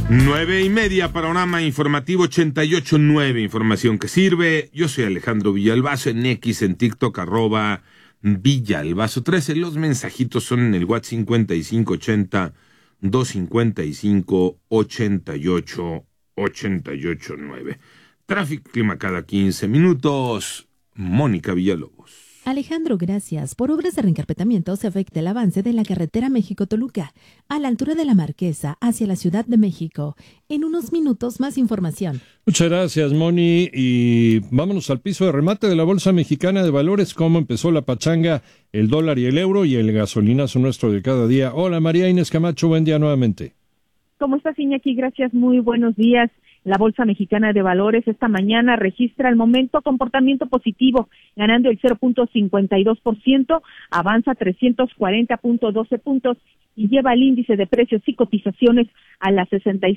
9:30, panorama informativo 88.9, información que sirve. Yo soy Alejandro Villalbazo, en X, en TikTok, @Villalbazo13. Los mensajitos son en el WhatsApp 5580-255-8889. Tráfico, clima cada 15 minutos. Mónica Villalobos. Alejandro, gracias. Por obras de reencarpetamiento se afecta el avance de la carretera México-Toluca, a la altura de la Marquesa, hacia la Ciudad de México. En unos minutos, más información. Muchas gracias, Moni. Y vámonos al piso de remate de la Bolsa Mexicana de Valores. ¿Cómo empezó la pachanga, el dólar y el euro y el gasolinazo nuestro de cada día? Hola, María Inés Camacho, buen día nuevamente. ¿Cómo estás, Iñaki? Gracias, muy buenos días. La Bolsa Mexicana de Valores esta mañana registra al momento comportamiento positivo, ganando el 0.52%, avanza 340.12 puntos y lleva el índice de precios y cotizaciones a las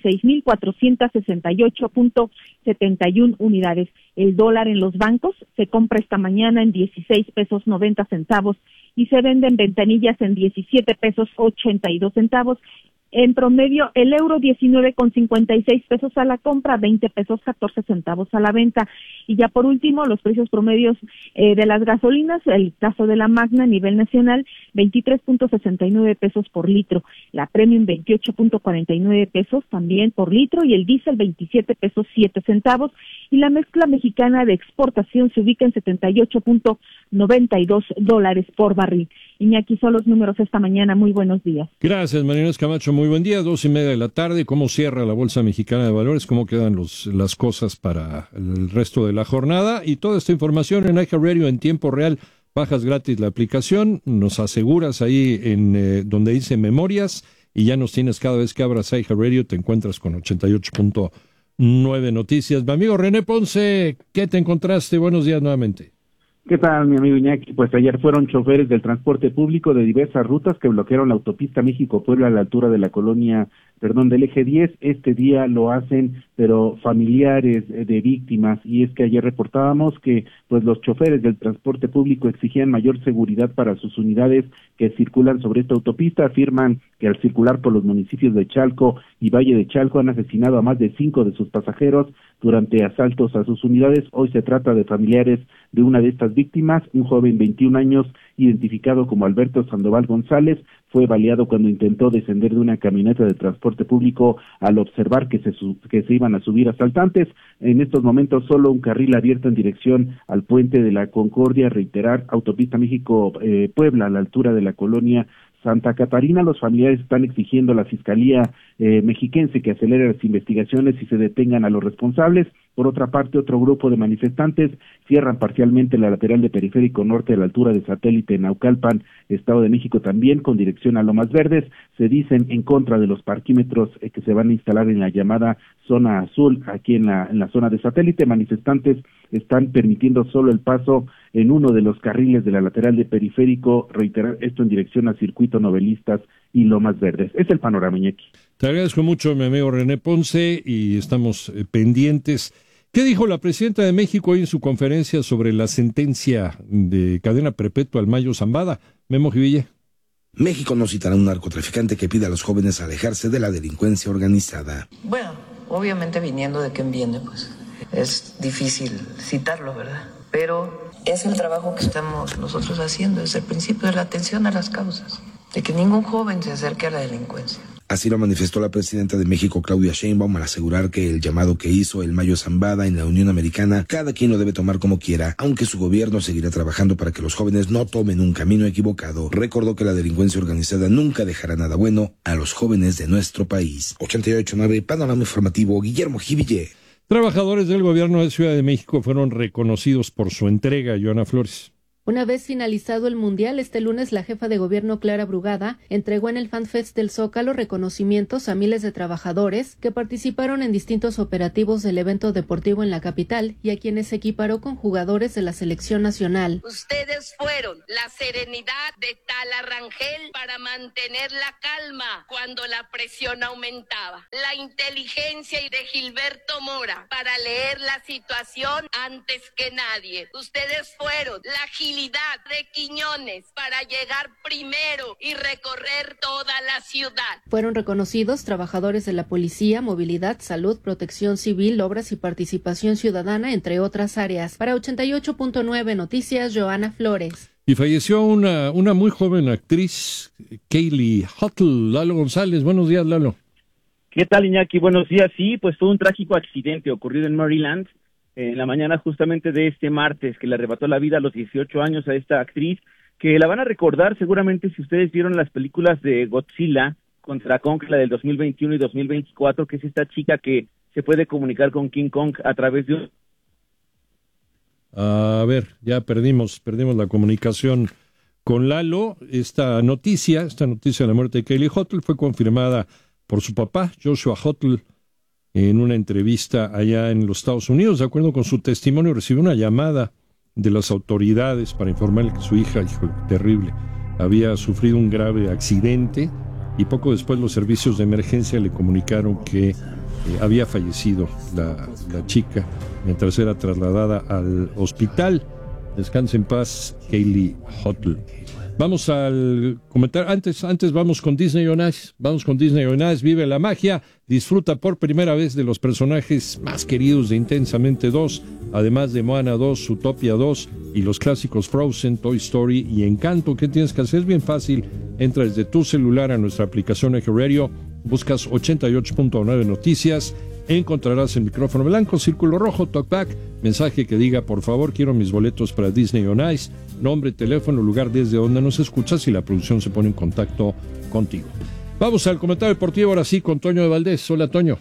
66,468.71 unidades. El dólar en los bancos se compra esta mañana en 16 pesos 90 centavos y se vende en ventanillas en 17 pesos 82 centavos. En promedio, el euro 19,56 pesos a la compra, 20 pesos 14 centavos a la venta. Y ya por último, los precios promedios de las gasolinas, el caso de la Magna a nivel nacional, 23.69 pesos por litro. La Premium, 28.49 pesos también por litro. Y el diésel, 27 pesos 7 centavos. Y la mezcla mexicana de exportación se ubica en $78.92 por barril. Iñaki, son los números esta mañana. Muy buenos días. Gracias, María Inés Camacho. Muy buen día. 2:30 de la tarde. ¿Cómo cierra la Bolsa Mexicana de Valores? ¿Cómo quedan las cosas para el resto de la jornada? Y toda esta información en iHeartRadio en tiempo real. Bajas gratis la aplicación. Nos aseguras ahí en donde dice Memorias y ya nos tienes cada vez que abras iHeartRadio. Te encuentras con 88.9 noticias. Mi amigo René Ponce, ¿qué te encontraste? Buenos días nuevamente. ¿Qué tal, mi amigo Iñaki? Pues ayer fueron choferes del transporte público de diversas rutas que bloquearon la autopista México-Puebla a la altura de la colonia, del eje 10. Este día lo hacen, pero familiares de víctimas, y es que ayer reportábamos que pues los choferes del transporte público exigían mayor seguridad para sus unidades que circulan sobre esta autopista. Afirman que al circular por los municipios de Chalco y Valle de Chalco han asesinado a más de 5 de sus pasajeros durante asaltos a sus unidades. Hoy se trata de familiares de una de estas víctimas, un joven 21 años identificado como Alberto Sandoval González, fue baleado cuando intentó descender de una camioneta de transporte público al observar que se iban a subir asaltantes. En estos momentos solo un carril abierto en dirección al puente de la Concordia, reiterar, autopista México-Puebla a la altura de la colonia Santa Catarina. Los familiares están exigiendo a la Fiscalía mexiquense que acelere las investigaciones y se detengan a los responsables. Por otra parte, otro grupo de manifestantes cierran parcialmente la lateral de Periférico Norte a la altura de Satélite en Naucalpan, Estado de México, también con dirección a Lomas Verdes. Se dicen en contra de los parquímetros que se van a instalar en la llamada zona azul, aquí en la zona de Satélite. Manifestantes están permitiendo solo el paso en uno de los carriles de la lateral de Periférico, reiterar esto en dirección a Circuito Novelistas y Lomas Verdes. Es el panorama, Iñaki. Te agradezco mucho, mi amigo René Ponce, y estamos pendientes. ¿Qué dijo la presidenta de México hoy en su conferencia sobre la sentencia de cadena perpetua al Mayo Zambada? Memo Jiville. México no citará a un narcotraficante que pide a los jóvenes alejarse de la delincuencia organizada. Bueno, obviamente viniendo de quien viene, pues es difícil citarlo, ¿verdad? Pero es el trabajo que estamos nosotros haciendo desde el principio, de la atención a las causas, de que ningún joven se acerque a la delincuencia. Así lo manifestó la presidenta de México, Claudia Sheinbaum, al asegurar que el llamado que hizo el Mayo Zambada en la Unión Americana, cada quien lo debe tomar como quiera, aunque su gobierno seguirá trabajando para que los jóvenes no tomen un camino equivocado. Recordó que la delincuencia organizada nunca dejará nada bueno a los jóvenes de nuestro país. 88.9, Panorama Informativo, Guillermo Jiville. Trabajadores del gobierno de Ciudad de México fueron reconocidos por su entrega, Joana Flores. Una vez finalizado el Mundial, este lunes la jefa de gobierno Clara Brugada entregó en el FanFest del Zócalo reconocimientos a miles de trabajadores que participaron en distintos operativos del evento deportivo en la capital y a quienes se equiparó con jugadores de la selección nacional. Ustedes fueron la serenidad de Tala Rangel para mantener la calma cuando la presión aumentaba, la inteligencia de Gilberto Mora para leer la situación antes que nadie. Ustedes fueron la agilidad habilidad de Quiñones para llegar primero y recorrer toda la ciudad. Fueron reconocidos trabajadores de la policía, movilidad, salud, protección civil, obras y participación ciudadana, entre otras áreas. Para 88.9 Noticias, Joana Flores. Y falleció una muy joven actriz, Kaylee Huttle. Lalo González, buenos días, Lalo. ¿Qué tal, Iñaki? Buenos días. Sí, pues fue un trágico accidente ocurrido en Maryland en la mañana justamente de este martes, que le arrebató la vida a los 18 años a esta actriz, que la van a recordar seguramente si ustedes vieron las películas de Godzilla contra Kong, la del 2021 y 2024, que es esta chica que se puede comunicar con King Kong a través de un... A ver, ya perdimos la comunicación con Lalo. Esta noticia de la muerte de Kaylee Huttle fue confirmada por su papá, Joshua Huttle, en una entrevista allá en los Estados Unidos. De acuerdo con su testimonio, recibió una llamada de las autoridades para informarle que su hija, terrible, había sufrido un grave accidente, y poco después los servicios de emergencia le comunicaron que había fallecido la chica mientras era trasladada al hospital. Descanse en paz, Kaylee Huttle. Vamos al comentario. Antes vamos con Disney on Ice. Vive la magia. Disfruta por primera vez de los personajes más queridos de Intensamente 2, además de Moana 2, Zootopia 2 y los clásicos Frozen, Toy Story y Encanto. ¿Qué tienes que hacer? Es bien fácil. Entra desde tu celular a nuestra aplicación iHeartRadio, buscas 88.9 Noticias, encontrarás el micrófono blanco, círculo rojo, talkback, mensaje que diga: por favor, quiero mis boletos para Disney on Ice, nombre, teléfono, lugar desde donde nos escuchas, y la producción se pone en contacto contigo. Vamos al comentario deportivo ahora sí con Toño de Valdés. Hola, Toño.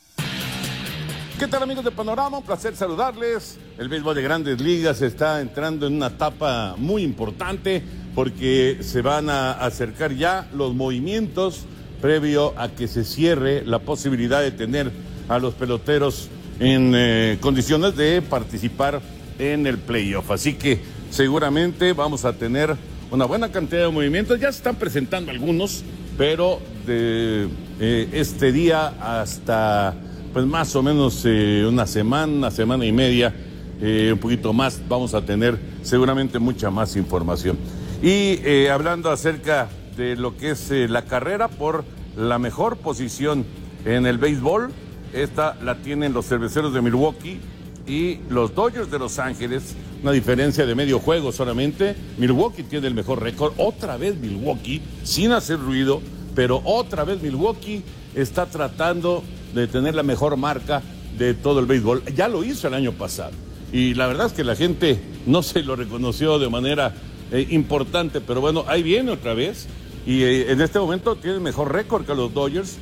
¿Qué tal, amigos de Panorama? Un placer saludarles. El béisbol de Grandes Ligas está entrando en una etapa muy importante porque se van a acercar ya los movimientos previo a que se cierre la posibilidad de tener a los peloteros en condiciones de participar en el playoff. Así que seguramente vamos a tener una buena cantidad de movimientos. Ya se están presentando algunos, pero de este día hasta pues más o menos una semana y media, un poquito más, vamos a tener seguramente mucha más información. Y hablando acerca de lo que es la carrera por la mejor posición en el béisbol, esta la tienen los Cerveceros de Milwaukee y los Dodgers de Los Ángeles, una diferencia de medio juego solamente. Milwaukee tiene el mejor récord, otra vez Milwaukee, sin hacer ruido, pero otra vez Milwaukee está tratando de tener la mejor marca de todo el béisbol. Ya lo hizo el año pasado, y la verdad es que la gente no se lo reconoció de manera importante, pero bueno, ahí viene otra vez, y en este momento tiene el mejor récord que los Dodgers.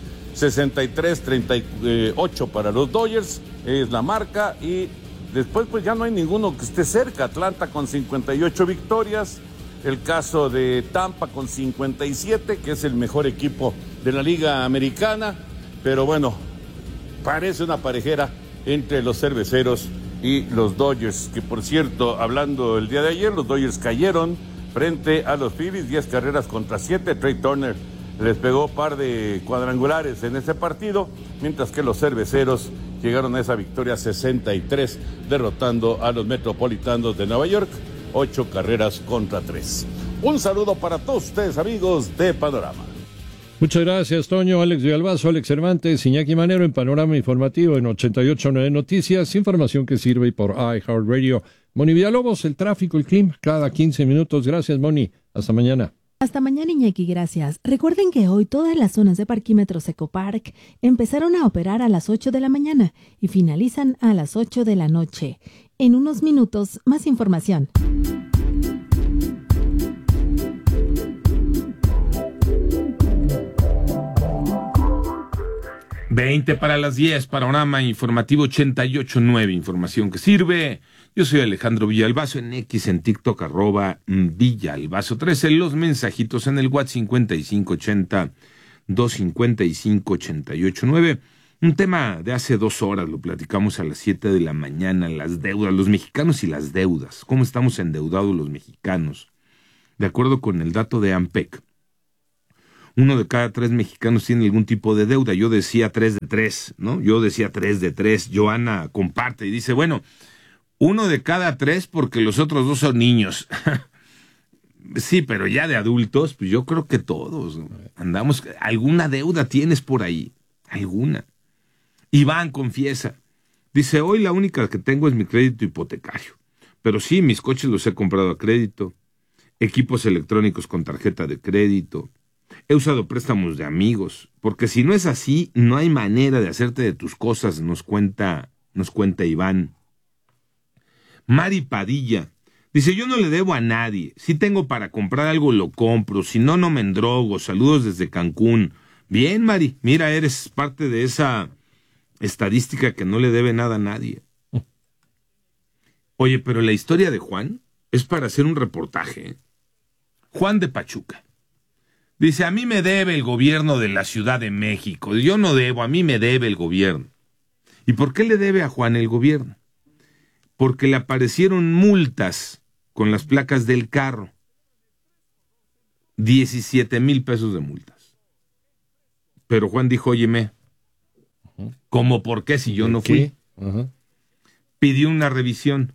63-38 para los Dodgers es la marca, y después pues ya no hay ninguno que esté cerca. Atlanta con 58 victorias, el caso de Tampa con 57, que es el mejor equipo de la Liga Americana, pero bueno, parece una parejera entre los Cerveceros y los Dodgers, que por cierto, hablando el día de ayer, los Dodgers cayeron frente a los Phillies, 10 carreras contra 7, Trey Turner les pegó par de cuadrangulares en ese partido, mientras que los Cerveceros llegaron a esa victoria 63, derrotando a los Metropolitanos de Nueva York, 8 carreras contra 3. Un saludo para todos ustedes, amigos de Panorama. Muchas gracias, Toño. Alex Villalbazo, Alex Cervantes, Iñaki Manero en Panorama Informativo en 88.9 Noticias, información que sirve por iHeartRadio. Moni Villalobos, el tráfico, el clima, cada 15 minutos. Gracias, Moni. Hasta mañana. Hasta mañana, Iñaki, gracias. Recuerden que hoy todas las zonas de parquímetros Ecopark empezaron a operar a las 8 de la mañana y finalizan a las 8 de la noche. En unos minutos, más información. Veinte para las 10, Panorama Informativo 88.9, información que sirve. Yo soy Alejandro Villalbazo, en X, en TikTok, @Villalbazo13, los mensajitos en el WhatsApp 5580-255-88.9. Un tema de hace 2 horas, lo platicamos a las 7 de la mañana, las deudas, los mexicanos y las deudas. ¿Cómo estamos endeudados los mexicanos? De acuerdo con el dato de AMPEC, 1 de cada 3 mexicanos tiene algún tipo de deuda. Yo decía 3 de 3, ¿no? Yo decía 3 de 3. Joana comparte y dice, bueno, 1 de cada 3 porque los otros 2 son niños. Sí, pero ya de adultos, pues yo creo que todos andamos, alguna deuda tienes por ahí, alguna. Iván confiesa, dice, hoy la única que tengo es mi crédito hipotecario, pero sí, mis coches los he comprado a crédito, equipos electrónicos con tarjeta de crédito, he usado préstamos de amigos, porque si no es así, no hay manera de hacerte de tus cosas, nos cuenta Iván. Mari Padilla, dice, yo no le debo a nadie, si tengo para comprar algo lo compro, si no, no me endrogo, saludos desde Cancún. Bien, Mari, mira, eres parte de esa estadística que no le debe nada a nadie. Oye, pero la historia de Juan es para hacer un reportaje. Juan de Pachuca. Dice, a mí me debe el gobierno de la Ciudad de México. Yo no debo, a mí me debe el gobierno. ¿Y por qué le debe a Juan el gobierno? Porque le aparecieron multas con las placas del carro. 17,000 pesos de multas. Pero Juan dijo, óyeme, ¿cómo por qué si yo no fui? Pidió una revisión.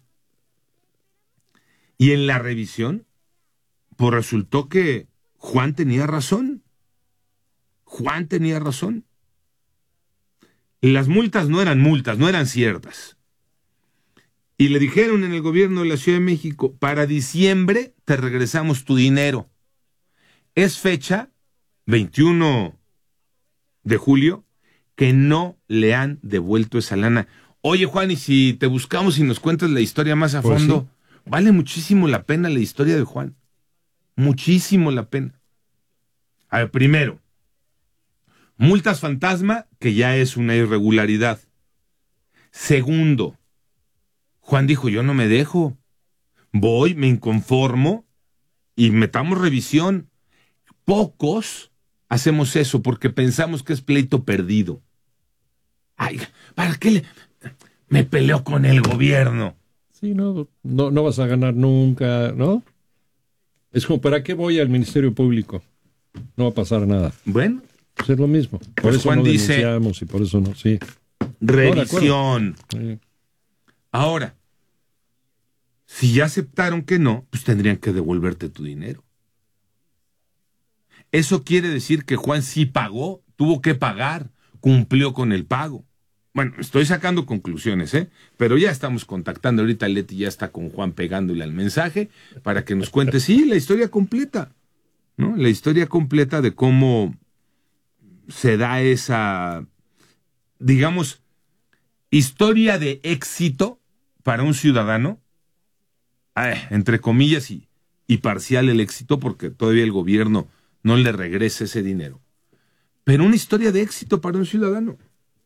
Y en la revisión, pues resultó que Juan tenía razón. Juan tenía razón. Las multas no eran ciertas. Y le dijeron en el gobierno de la Ciudad de México, para diciembre te regresamos tu dinero. Es fecha, 21 de julio, que no le han devuelto esa lana. Oye, Juan, y si te buscamos y nos cuentas la historia más a fondo, sí. Vale muchísimo la pena la historia de Juan. Muchísimo la pena. A ver, primero, multas fantasma, que ya es una irregularidad. Segundo, Juan dijo, yo no me dejo. Voy, me inconformo y metamos revisión. Pocos hacemos eso porque pensamos que es pleito perdido. Ay, ¿para qué me peleo con el gobierno? Sí, no vas a ganar nunca, ¿no? Es como, ¿para qué voy al Ministerio Público? No va a pasar nada. Bueno. Pues es lo mismo. Por pues eso Juan no dice, denunciamos y por eso no, sí. Revisión. Sí. Ahora, si ya aceptaron que no, pues tendrían que devolverte tu dinero. Eso quiere decir que Juan sí pagó, tuvo que pagar, cumplió con el pago. Bueno, estoy sacando conclusiones, pero ya estamos contactando. Ahorita Leti ya está con Juan pegándole al mensaje para que nos cuente, sí, la historia completa, ¿no? La historia completa de cómo se da esa, digamos, historia de éxito para un ciudadano, entre comillas y parcial el éxito, porque todavía el gobierno no le regresa ese dinero. Pero una historia de éxito para un ciudadano.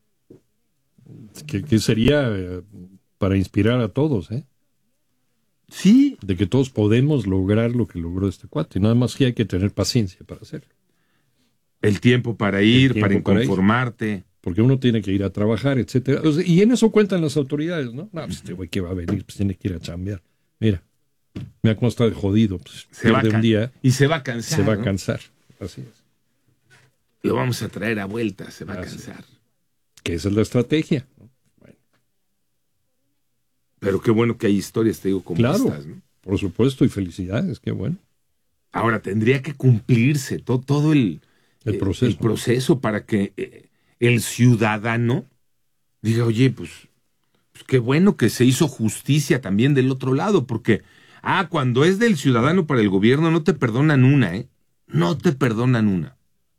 Que sería para inspirar a todos, Sí. De que todos podemos lograr lo que logró este cuate. Nada más que hay que tener paciencia para hacerlo. El tiempo para ir, para inconformarte. Porque uno tiene que ir a trabajar, etcétera. O sea, y en eso cuentan las autoridades, ¿no? No, pues este güey que va a venir, pues tiene que ir a chambear. Mira cómo está de jodido. Pues, se va un día y se va a cansar. Se va ¿no? a cansar, así es. Lo vamos a traer a vuelta, se va a cansar. Que esa es la estrategia. Bueno. Pero qué bueno que hay historias, te digo, como estas, ¿no? Por supuesto, y felicidades, qué bueno. Ahora, tendría que cumplirse todo el proceso para que el ciudadano diga, oye, pues qué bueno que se hizo justicia también del otro lado, porque, cuando es del ciudadano para el gobierno, no te perdonan una, no te perdonan una.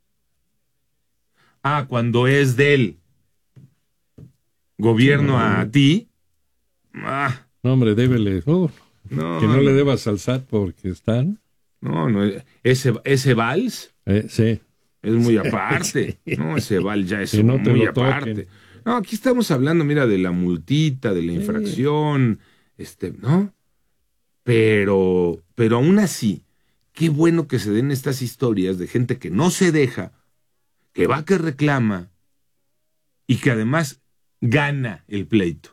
Cuando es del gobierno a ti, no, hombre, débele, que no le debas al SAT porque están. No, ese vals sí. Es muy aparte, sí. No, ese vals ya es no muy aparte. No, aquí estamos hablando, mira, de la multita, de la infracción, ¿no? Pero aún así, qué bueno que se den estas historias de gente que no se deja, que va, que reclama y que además gana el pleito.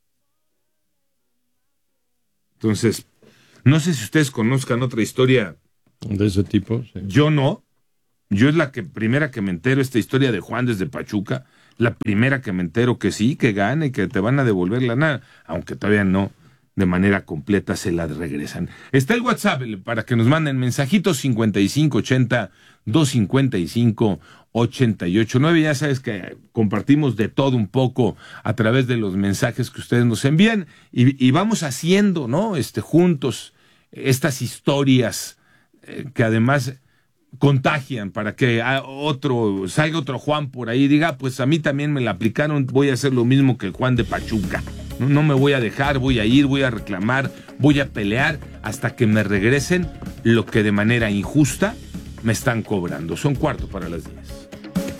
Entonces, no sé si ustedes conozcan otra historia de ese tipo. Sí. Yo no. Yo es la primera que me entero, esta historia de Juan desde Pachuca, la primera que me entero que sí, que gana y que te van a devolver la nada, aunque todavía no de manera completa se las regresan. Está el WhatsApp para que nos manden mensajitos 5580-255-8889. Ya sabes que compartimos de todo un poco a través de los mensajes que ustedes nos envían y vamos haciendo, ¿no? Juntos estas historias que además contagian para que salga otro Juan por ahí y diga, pues a mí también me la aplicaron, voy a hacer lo mismo que el Juan de Pachuca. No me voy a dejar, voy a ir, voy a reclamar, voy a pelear hasta que me regresen lo que de manera injusta me están cobrando. Son 9:45.